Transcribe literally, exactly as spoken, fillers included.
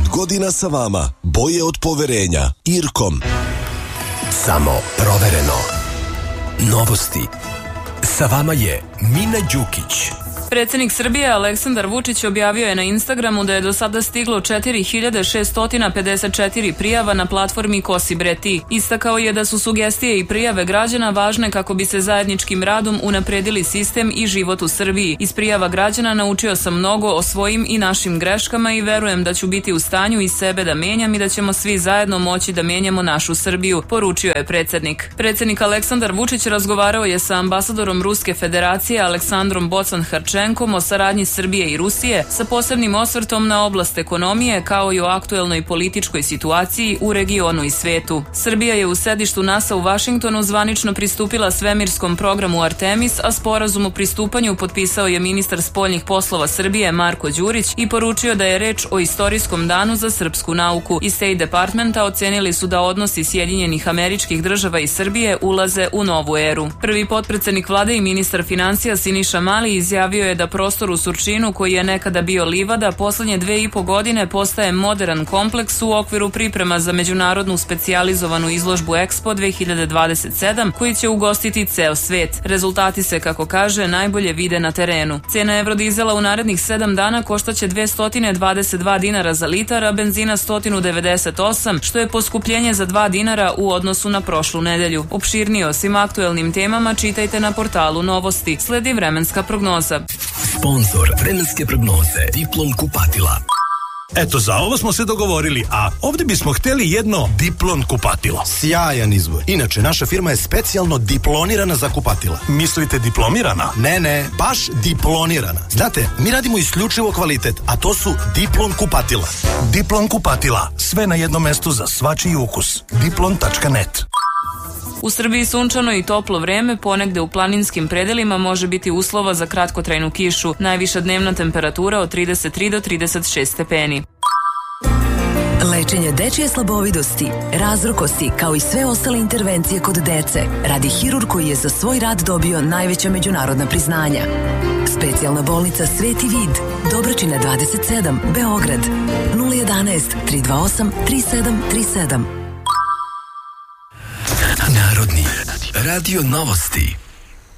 godina sa vama. Boje od poverenja. Irkom. Samo provereno. Novosti. Sa vama je Mina Đukić. Predsjednik Srbije Aleksandar Vučić objavio je na Instagramu da je do sada stiglo četiri hiljade šesto pedeset četiri prijava na platformi Kosi bre ti. Istakao je da su sugestije i prijave građana važne kako bi se zajedničkim radom unapredili sistem i život u Srbiji. Iz prijava građana naučio sam mnogo o svojim i našim greškama i verujem da ću biti u stanju i sebe da menjam i da ćemo svi zajedno moći da menjamo našu Srbiju, poručio je predsjednik. Predsjednik Aleksandar Vučić razgovarao je sa ambasadorom Ruske federacije Aleksandrom Bocan-Harčenkom o saradnji Srbije i Rusije sa posebnim osvrtom na oblast ekonomije kao i o aktuelnoj političkoj situaciji u regionu i svetu. Srbija je u sedištu NASA u Vašingtonu zvanično pristupila svemirskom programu Artemis, a sporazum o pristupanju potpisao je ministar spoljnih poslova Srbije Marko Đurić i poručio da je reč o istorijskom danu za srpsku nauku. Iz State Departmenta ocenili su da odnosi Sjedinjenih Američkih Država i Srbije ulaze u novu eru. Prvi potpredsednik vlade i ministar financija Siniša Mali izjavio je da prostor u Surčinu, koji je nekada bio livada, poslednje dve i po godine postaje modern kompleks u okviru priprema za međunarodnu specijalizovanu izložbu Expo dve hiljade dvadeset sedam, koji će ugostiti ceo svet. Rezultati se, kako kaže, najbolje vide na terenu. Cena evrodizela u narednih sedam dana koštaće dvesta dvadeset dva dinara za litar, a benzina sto devedeset osam, što je poskupljenje za dva dinara u odnosu na prošlu nedelju. Opširnije o svim aktuelnim temama čitajte na portalu Novosti. Sledi vremenska prognoza. Sponzor vremenske prognoze Diplom kupatila. Eto, za ovo smo se dogovorili, a ovdje bismo hteli jedno Diplon kupatilo. Sjajan izbor. Inače, naša firma je specijalno diplonirana za kupatila. Mislite diplomirana? Ne, ne, baš diplonirana. Znate, mi radimo isključivo kvalitet, a to su Diplon kupatila. Diplon kupatila. Sve na jednom mestu za svačiji ukus. diplon tačka net. U Srbiji sunčano i toplo vreme, ponegde u planinskim predelima može biti uslova za kratkotrajnu kišu. Najviša dnevna temperatura od trideset tri do trideset šest stepeni. Lečenje dečije slabovidosti, razrokosti, kao i sve ostale intervencije kod dece, radi hirurg koji je za svoj rad dobio najveća međunarodna priznanja. Specijalna bolnica Sveti Vid, Dobračina dvadeset sedam, Beograd, nula jedanaest tri dva osam tri sedam tri sedam. Narodni radio novosti.